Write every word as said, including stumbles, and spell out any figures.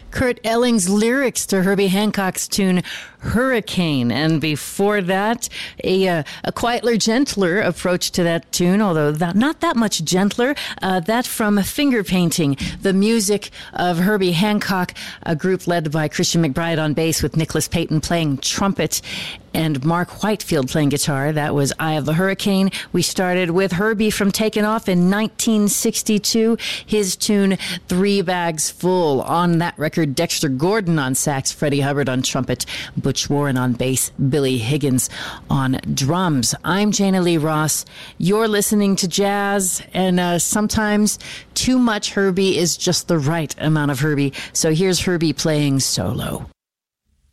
Kurt Elling's lyrics to Herbie Hancock's tune Hurricane. And before that, a, uh, a quietly gentler approach to that tune, although that, not that much gentler. Uh, that from Finger Painting, the music of Herbie Hancock, a group led by Christian McBride on bass with Nicholas Payton playing trumpet and Mark Whitefield playing guitar. That was Eye of the Hurricane. We started with Herbie from Taken Off in nineteen sixty-two. His tune, Three Bags Full. On that record, Dexter Gordon on sax, Freddie Hubbard on trumpet, Butch Warren on bass, Billy Higgins on drums. I'm Jana Lee Ross. You're listening to jazz, and uh, sometimes too much Herbie is just the right amount of Herbie. So here's Herbie playing solo.